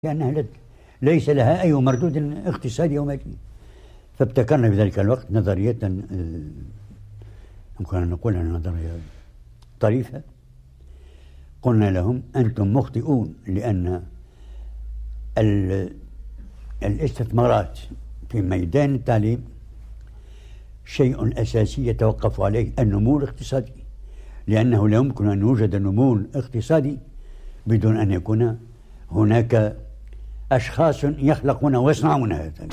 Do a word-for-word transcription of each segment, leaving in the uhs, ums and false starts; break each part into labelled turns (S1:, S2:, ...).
S1: لأنها ليس لها أي مردود اقتصادي أو مادي. فابتكرنا في ذلك الوقت نظرية يمكن أن نقول أنها نظرية طريفة. قلنا لهم أنتم مخطئون، لأن الاستثمارات في ميدان التعليم شيء أساسي يتوقف عليه النمو الاقتصادي، لأنه لا يمكن أن يوجد نمو اقتصادي بدون أن يكون هناك أشخاص يخلقون ويصنعون هذا.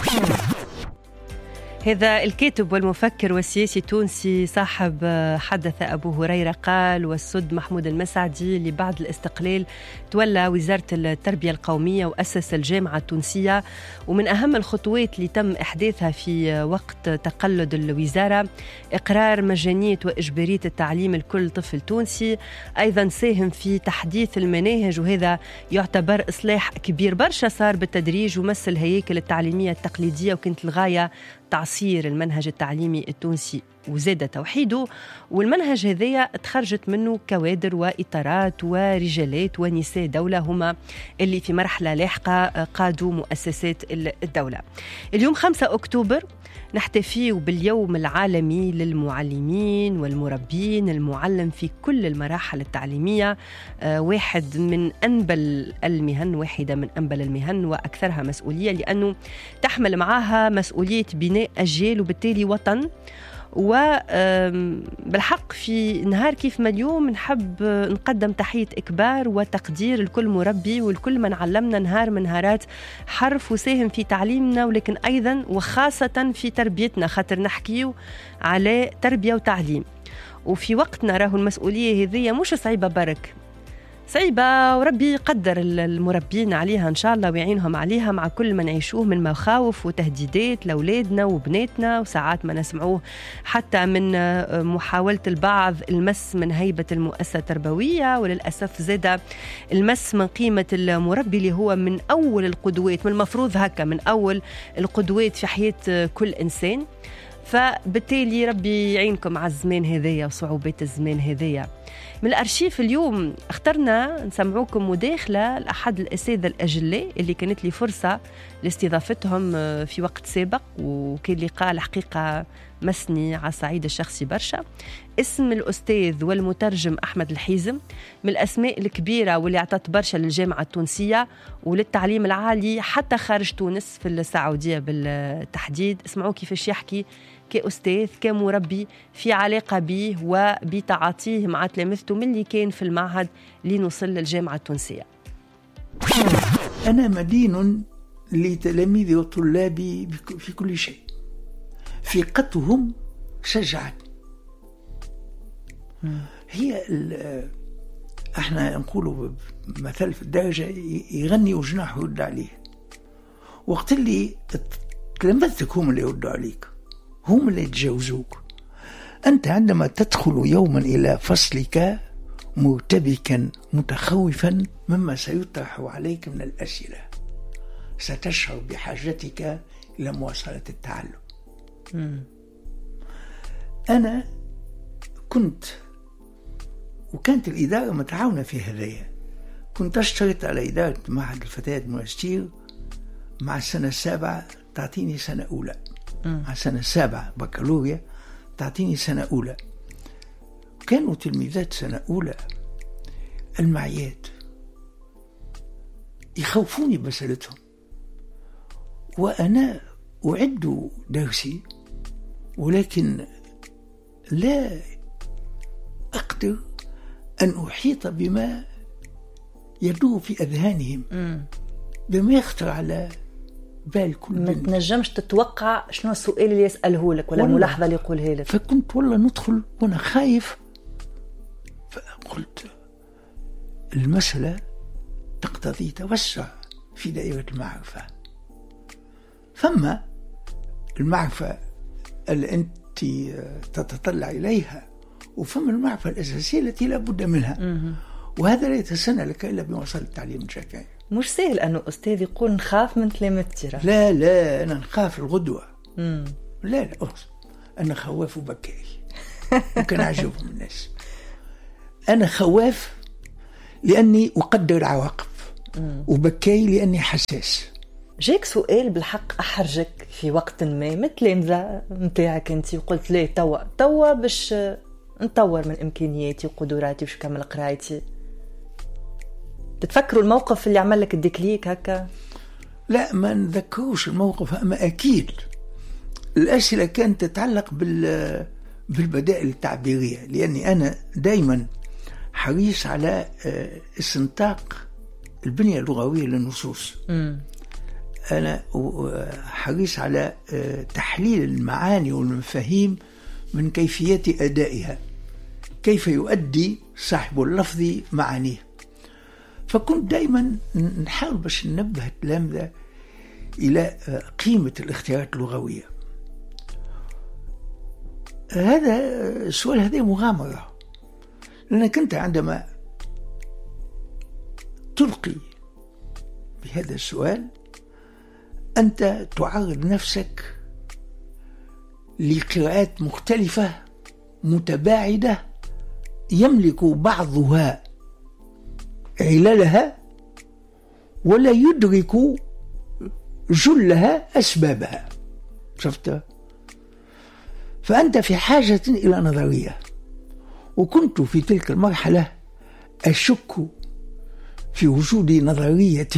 S2: هذا الكاتب والمفكر والسياسي التونسي صاحب حدث أبو هريرة قال والسد محمود المسعدي اللي بعد الاستقلال تولى وزارة التربية القومية وأسس الجامعة التونسية. ومن أهم الخطوات اللي تم إحداثها في وقت تقلد الوزارة إقرار مجانية وإجبارية التعليم لكل طفل تونسي. أيضا ساهم في تحديث المناهج، وهذا يعتبر إصلاح كبير برشا صار بالتدريج ومس الهياكل التعليمية التقليدية، وكانت الغاية تعصير المنهج التعليمي التونسي وزاد توحيده. والمنهج هذايا تخرجت منه كوادر وإطارات ورجالات ونساء دولة هما اللي في مرحلة لاحقة قادوا مؤسسات الدولة. اليوم خمسة أكتوبر نحتفي باليوم العالمي للمعلمين والمربين. المعلم في كل المراحل التعليمية آه واحد من أنبل المهن واحدة من أنبل المهن وأكثرها مسؤولية، لأنه تحمل معها مسؤولية بناء أجيال وبالتالي وطن. وبالحق في نهار كيف ما اليوم نحب نقدم تحية إكبار وتقدير لكل مربي ولكل من علمنا نهار من نهارات حرف وساهم في تعليمنا، ولكن أيضا وخاصة في تربيتنا، خاطر نحكيو على تربية وتعليم. وفي وقتنا راهو المسؤولية هذه مش صعيبة برك، صعيبة، وربي يقدر المربين عليها إن شاء الله ويعينهم عليها مع كل ما نعيشوه من مخاوف وتهديدات لأولادنا وبناتنا. وساعات ما نسمعوه حتى من محاولة البعض المس من هيبة المؤسسة التربوية، وللأسف زاد المس من قيمة المربي اللي هو من أول القدوات، من المفروض هكا من أول القدوات في حياة كل إنسان. فبالتالي ربي يعينكم على الزمان هذايا وصعوبات الزمان هذايا. من الأرشيف اليوم اخترنا نسمعوكم مداخلة لأحد الأساتذة الأجلاء اللي كانت لي فرصة لاستضافتهم في وقت سابق، وكان لقاء الحقيقة مسني على الصعيد الشخصي برشا. اسم الأستاذ والمترجم أحمد الحيزم من الأسماء الكبيرة واللي اعطت برشا للجامعة التونسية وللتعليم العالي حتى خارج تونس في السعودية بالتحديد. اسمعوا كيفاش يحكي كأستاذ كمربي في علاقة به وبتعاطيه مع تلامذته من اللي كان في المعهد لنوصل للجامعة التونسية.
S3: أنا مدين لتلاميذي وطلابي في كل شيء. ثقتهم شجعتني. هي احنا نقولوا مثل في الدرجة يغني وجناحه يرد عليه. وقت اللي تلامذتك هم اللي يردوا عليك، هم اللي يتجاوزوك. أنت عندما تدخل يوما إلى فصلك مرتبكا متخوفا مما سيطرح عليك من الأسئلة، ستشعر بحاجتك إلى مواصلة التعلم. م. أنا كنت وكانت الإدارة متعاونة في هذايا. كنت أشترط على إدارة معهد الفتيات الماجستير مع السنة السابعة تعطيني سنة أولى، مع السنة السابعة بكالوريا تعطيني سنة أولى. كانوا تلميذات سنة أولى المعيات يخوفوني بسألتهم، وأنا أعد درسي ولكن لا أقدر أن أحيط بما يدور في أذهانهم، بما يخطر على بال كل
S2: ما تنجمش تتوقع شنو السؤال اللي يسأله لك ولا الملاحظة اللي يقولها لك.
S3: فكنت والله ندخل وأنا خايف. فقلت المسألة تقتضي توسع في دائرة المعرفة. ثم المعرفة اللي أنت تتطلع إليها، وفم المعرفة الأساسية التي لا بد منها. وهذا لا يتسنى لك إلا بمواصلة التعليم الجامعي.
S2: مش سهل أنه أستاذ يقول نخاف من تلامذتي.
S3: لا لا أنا نخاف الغدوة. مم. لا لا أنا خواف وبكائي ممكن أعجبهم الناس. أنا خواف لأني أقدر العواقب. وبكي لأني حساس.
S4: جاك سؤال بالحق أحرجك في وقت ما متلامذة متاعك أنت وقلت ليه توا توا باش نطور من إمكانياتي وقدراتي وش كمل قرايتي، تتفكروا الموقف اللي عمل لك الديكليك هكا؟
S3: لا ما نذكروش الموقف، أما أكيد الأسئلة كانت تتعلق بال بالبدائل التعبيرية، لأني أنا دايما حريص على استنطاق البنية اللغوية للنصوص. م. أنا حريص على تحليل المعاني والمفاهيم من كيفية أدائها، كيف يؤدي صاحب اللفظ معانيه. فكنت دائما نحاول باش ننبه التلامذة إلى قيمة الاختيارات اللغوية. هذا السؤال هذه مغامرة، لأنك أنت عندما تلقي بهذا السؤال أنت تعرض نفسك لقراءات مختلفة متباعدة يملك بعضها عللها ولا يدرك جلها أسبابها. شفت؟ فأنت في حاجة إلى نظرية، وكنت في تلك المرحلة أشك في وجود نظرية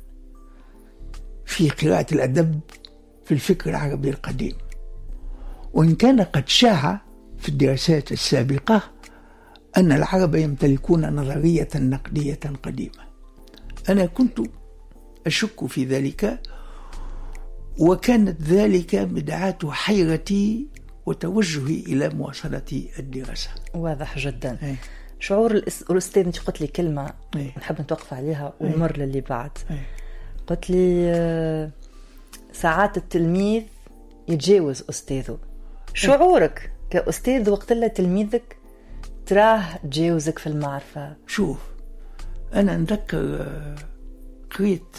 S3: في قراءة الأدب في الفكر العربي القديم، وإن كان قد شاع في الدراسات السابقة أن العرب يمتلكون نظرية نقدية قديمة. أنا كنت أشك في ذلك، وكانت ذلك مدعاة حيرتي وتوجهي إلى مواصلة الدراسة.
S4: واضح جدا. أي. شعور الأستاذ، أنت قلت لي كلمة أي. نحب نتوقف عليها ونمر للي بعد. أي. قلت لي ساعات التلميذ يتجاوز أستاذه. شعورك كأستاذ وقت لا تلميذك تراه تجاوزك في المعرفة؟
S3: شوف، أنا نذكر قريت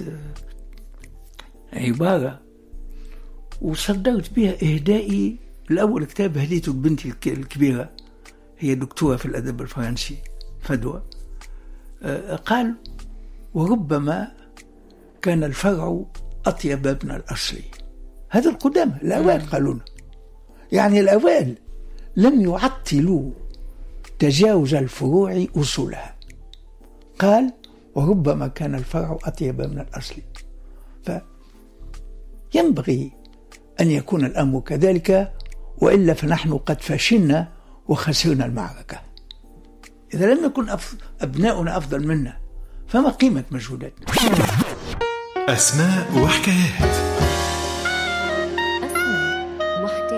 S3: عبارة وصدرت بها إهدائي الأول كتاب هديته لبنتي الكبيرة، هي دكتورة في الأدب الفرنسي فدوى. قال: وربما كان الفرع أطيب من الأصل. هذا القدامى الأوائل قالون، يعني الأوائل لم يعطلوا تجاوز الفروع أصولها. قال: وربما كان الفرع أطيب من الأصل. فينبغي أن يكون الأمر كذلك، وإلا فنحن قد فشلنا وخسرنا المعركة. إذا لم يكن أبناؤنا أفضل منا فما قيمة مجهوداتنا؟
S5: أسماء وحكايات.